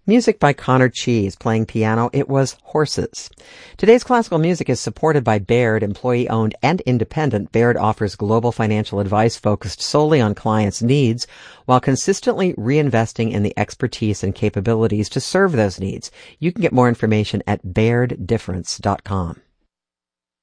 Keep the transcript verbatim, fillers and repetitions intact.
Music by Connor Cheese, playing piano. It was Horses. Today's classical music is supported by Baird, employee-owned and independent. Baird offers global financial advice focused solely on clients' needs while consistently reinvesting in the expertise and capabilities to serve those needs. You can get more information at baird difference dot com.